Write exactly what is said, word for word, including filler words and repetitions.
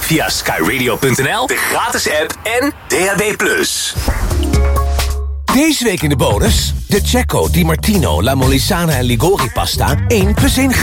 via sky radio punt n l, de gratis app en D A B plus. Deze week in de bonus... de Cecco, Di Martino, La Molisana en Ligori pasta één plus één